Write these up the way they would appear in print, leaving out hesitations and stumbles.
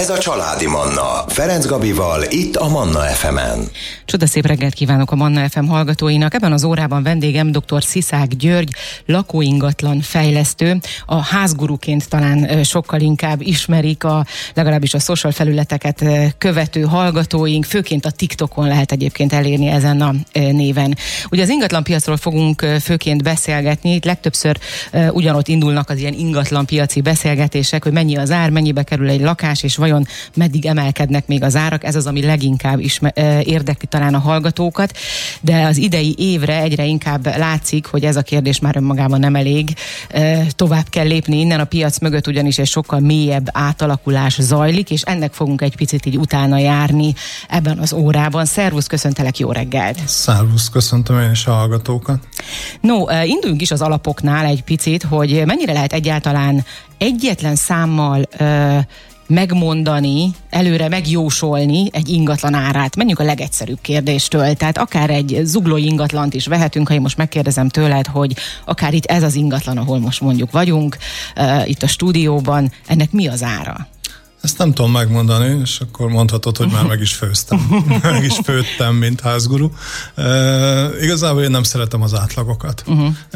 Ez a Családi Manna. Ferenc Gabival, itt a Manna FM-en. Csodaszép reggelt kívánok a Manna FM hallgatóinak. Ebben az órában vendégem dr. Sziszák György, lakóingatlan fejlesztő. A házguruként talán sokkal inkább ismerik legalábbis a social felületeket követő hallgatóink, főként a TikTokon lehet egyébként elérni ezen a néven. Ugye az ingatlanpiacról fogunk főként beszélgetni, itt legtöbbször ugyanott indulnak az ilyen ingatlanpiaci beszélgetések, hogy mennyi az ár, mennyibe kerül egy lakás, és vajon meddig emelkednek még az árak. Ez az, ami leginkább érdekli talán a hallgatókat, de az idei évre egyre inkább látszik, hogy ez a kérdés már önmagában nem elég. Tovább kell lépni innen, a piac mögött ugyanis egy sokkal mélyebb átalakulás zajlik, és ennek fogunk egy picit így utána járni ebben az órában. Szervusz, köszöntelek, jó reggelt! Szervusz, köszöntöm én is a hallgatókat. No, induljunk is az alapoknál egy picit, hogy mennyire lehet egyáltalán egyetlen számmal megmondani, előre megjósolni egy ingatlan árát. Menjünk a legegyszerűbb kérdéstől. Tehát akár egy zugló ingatlant is vehetünk, ha én most megkérdezem tőled, hogy akár itt ez az ingatlan, ahol most mondjuk vagyunk, itt a stúdióban, ennek mi az ára? Ezt nem tudom megmondani, és akkor mondhatod, hogy már meg is főztem. Meg is főttem, mint házguru. Igazából én nem szeretem az átlagokat.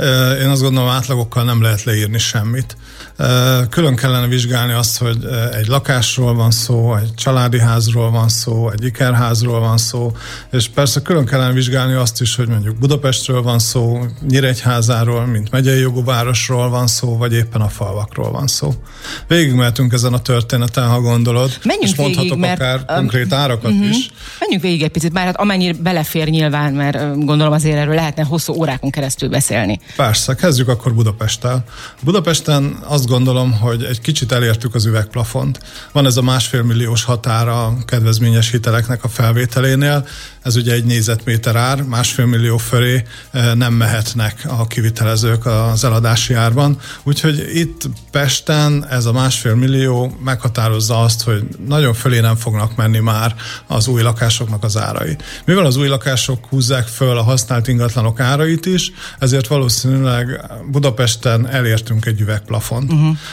Én azt gondolom, átlagokkal nem lehet leírni semmit. Külön kellene vizsgálni azt, hogy egy lakásról van szó, egy családi házról van szó, egy ikerházról van szó, és persze külön kellene vizsgálni azt is, hogy mondjuk Budapestről van szó, Nyíregyházáról, mint megyei jogú városról van szó, vagy éppen a falvakról van szó. Végigmehetünk ezen a történeten, ha gondolod, menjünk és mondhatok végig, akár konkrét árakat is. Menjünk végig egy picit, már amennyire belefér nyilván, mert gondolom azért erről lehetne hosszú órákon keresztül beszélni. Persze, kezdjük akkor Budapesttel. Budapesten azt gondolom, hogy egy kicsit elértük az üvegplafont. Van ez a 1,5 milliós határa a kedvezményes hiteleknek a felvételénél. Ez ugye egy négyzetméter ár, 1,5 millió fölé nem mehetnek a kivitelezők az eladási árban. Úgyhogy itt Pesten ez a 1,5 millió meghatározza azt, hogy nagyon fölé nem fognak menni már az új lakásoknak az árai. Mivel az új lakások húzzák föl a használt ingatlanok árait is, ezért valószínűleg Budapesten elértünk egy üvegplafont.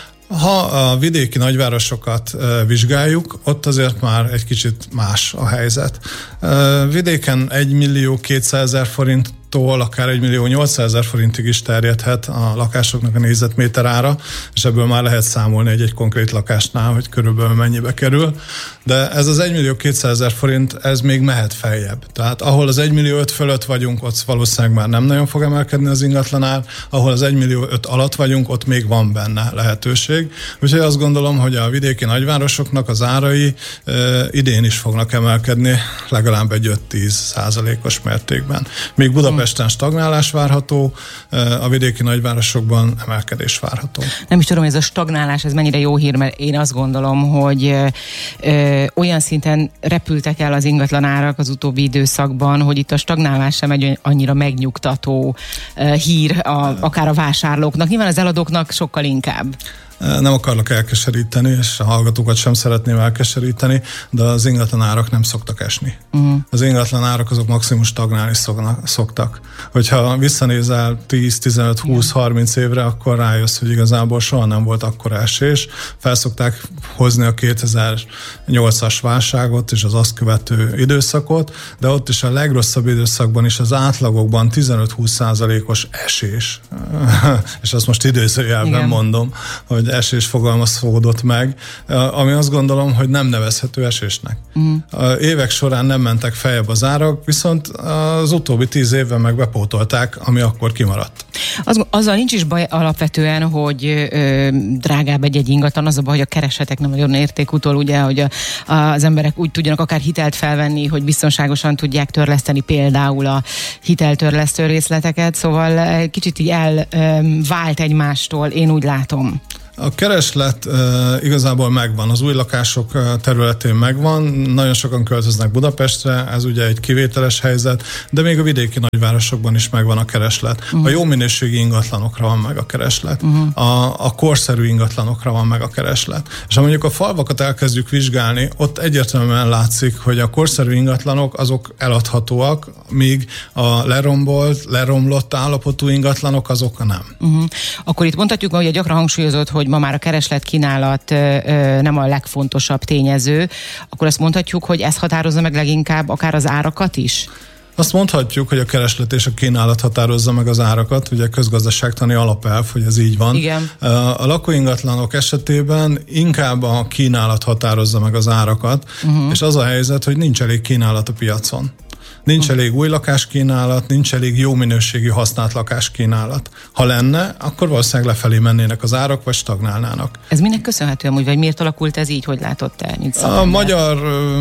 Ha a vidéki nagyvárosokat vizsgáljuk, ott azért már egy kicsit más a helyzet. Vidéken 1.200.000 forinttól akár 1.800.000 forintig is terjedhet a lakásoknak a négyzetméter ára, és ebből már lehet számolni egy konkrét lakásnál, hogy körülbelül mennyibe kerül. De ez az 1.200.000 forint, ez még mehet feljebb. Tehát ahol az 1.5 millió fölött vagyunk, ott valószínűleg már nem nagyon fog emelkedni az ingatlanár, ahol az 1.5 millió alatt vagyunk, ott még van benne lehetőség. Úgyhogy azt gondolom, hogy a vidéki nagyvárosoknak az árai idén is fognak emelkedni, legalább egy 5-10%-os mértékben. Még Budapesten stagnálás várható, a vidéki nagyvárosokban emelkedés várható. Nem is tudom, hogy ez a stagnálás, ez mennyire jó hír, mert én azt gondolom, hogy olyan szinten repültek el az ingatlanárak az utóbbi időszakban, hogy itt a stagnálás sem egy annyira megnyugtató hír akár a vásárlóknak. Nyilván az eladóknak sokkal inkább. Nem akarlak elkeseríteni, és a hallgatókat sem szeretném elkeseríteni, de az ingatlanárak nem szoktak esni. Az ingatlanárak azok maximum stagnálni szoktak. Hogyha visszanézel 10-15-20-30 évre, akkor rájössz, hogy igazából soha nem volt akkora esés. Felszokták hozni a 2008-as válságot és az azt követő időszakot, de ott is a legrosszabb időszakban is az átlagokban 15-20%-os esés. És azt most idézőjelben mondom, hogy esés fogalmazódott meg, ami azt gondolom, hogy nem nevezhető esésnek. Évek során nem mentek feljebb az árak, viszont az utóbbi 10 évben meg bepótolták, ami akkor kimaradt. Azzal nincs is baj alapvetően, hogy drágább egy ingatlan, az a baj, hogy a keresetek nem nagyon értékútól, ugye, hogy az emberek úgy tudjanak akár hitelt felvenni, hogy biztonságosan tudják törleszteni például a hiteltörlesztő részleteket, szóval kicsit így elvált egymástól, én úgy látom. A kereslet igazából megvan, az új lakások területén megvan, nagyon sokan költöznek Budapestre, ez ugye egy kivételes helyzet, de még a vidéki nagyvárosokban is megvan a kereslet. A jó minőségi ingatlanokra van meg a kereslet, a korszerű ingatlanokra van meg a kereslet. És ha mondjuk a falvakat elkezdjük vizsgálni, ott egyértelműen látszik, hogy a korszerű ingatlanok azok eladhatóak, míg a leromlott állapotú ingatlanok azok nem. Akkor itt mondhatjuk, hogy gyakran hangsúlyozott, hogy hogy ma már a kereslet-kínálat nem a legfontosabb tényező, akkor azt mondhatjuk, hogy ez határozza meg leginkább akár az árakat is? Azt mondhatjuk, hogy a kereslet és a kínálat határozza meg az árakat, ugye közgazdaságtani alapelv, hogy ez így van. Igen. A lakóingatlanok esetében inkább a kínálat határozza meg az árakat, és az a helyzet, hogy nincs elég kínálat a piacon. Nincs elég új lakáskínálat, nincs elég jó minőségű használt lakáskínálat. Ha lenne, akkor valószínűleg lefelé mennének az árak, vagy stagnálnának. Ez minek köszönhető amúgy, vagy miért alakult ez így, hogy látod te? A magyar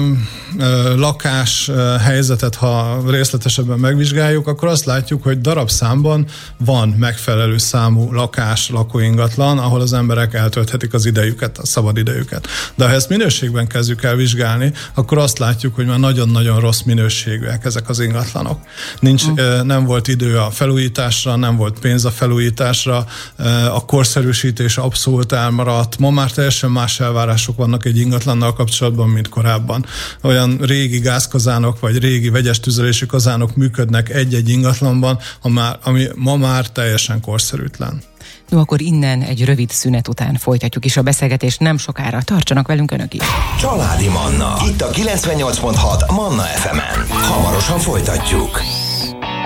lakás helyzetet, ha részletesebben megvizsgáljuk, akkor azt látjuk, hogy darabszámban van megfelelő számú lakóingatlan, ahol az emberek eltölthetik az idejüket, a szabad idejüket. De ha ezt minőségben kezdjük el vizsgálni, akkor azt látjuk, hogy már nagyon-nagyon rossz minőségűek ezek az ingatlanok. Nem volt idő a felújításra, nem volt pénz a felújításra, a korszerűsítés abszolút elmaradt. Ma már teljesen más elvárások vannak egy ingatlannal kapcsolatban, mint korábban. Olyan régi gázkazánok, vagy régi vegyes tüzelésű kazánok működnek egy-egy ingatlanban, ami ma már teljesen korszerűtlen. Jó, akkor innen egy rövid szünet után folytatjuk is a beszélgetést, nem sokára. Tartsanak velünk önök is. Családi Manna. Itt a 98.6 Manna FM-en. Hamarosan folytatjuk.